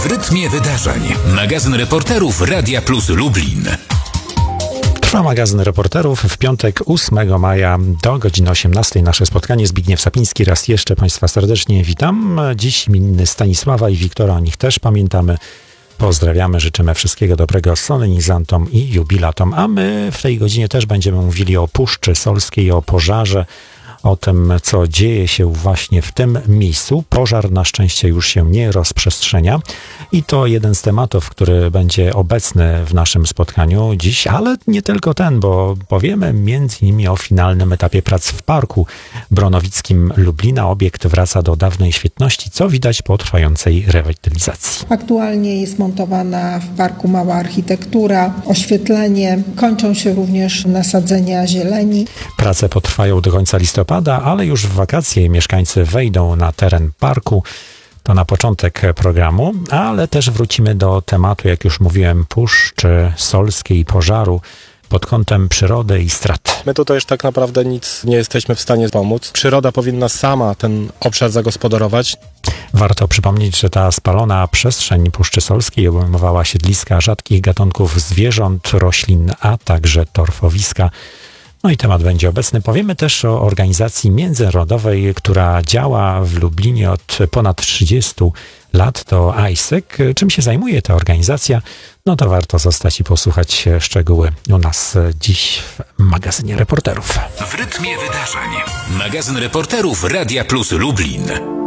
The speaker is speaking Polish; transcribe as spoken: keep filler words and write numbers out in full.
W rytmie wydarzeń. Magazyn reporterów Radia Plus Lublin. Trwa magazyn reporterów. W piątek ósmego maja do godziny osiemnastej nasze spotkanie. Zbigniew Sapiński. Raz jeszcze Państwa serdecznie witam. Dziś imieniny Stanisława i Wiktora, o nich też pamiętamy. Pozdrawiamy, życzymy wszystkiego dobrego solenizantom i jubilatom. A my w tej godzinie też będziemy mówili o Puszczy Solskiej, o pożarze, o tym, co dzieje się właśnie w tym miejscu. Pożar na szczęście już się nie rozprzestrzenia i to jeden z tematów, który będzie obecny w naszym spotkaniu dziś, ale nie tylko ten, bo powiemy między innymi o finalnym etapie prac w Parku Bronowickim Lublina. Obiekt wraca do dawnej świetności, co widać po trwającej rewitalizacji. Aktualnie jest montowana w parku mała architektura, oświetlenie, kończą się również nasadzenia zieleni. Prace potrwają do końca listopada, ale już w wakacje mieszkańcy wejdą na teren parku. To na początek programu, ale też wrócimy do tematu, jak już mówiłem, Puszczy Solskiej i pożaru pod kątem przyrody i strat. My tutaj już tak naprawdę nic nie jesteśmy w stanie pomóc. Przyroda powinna sama ten obszar zagospodarować. Warto przypomnieć, że ta spalona przestrzeń Puszczy Solskiej obejmowała siedliska rzadkich gatunków zwierząt, roślin, a także torfowiska. No i temat będzie obecny. Powiemy też o organizacji międzynarodowej, która działa w Lublinie od ponad trzydziestu lat. To A I S E C. Czym się zajmuje ta organizacja? No to warto zostać i posłuchać szczegóły u nas dziś w magazynie reporterów. W rytmie wydarzeń. Magazyn reporterów Radia Plus Lublin.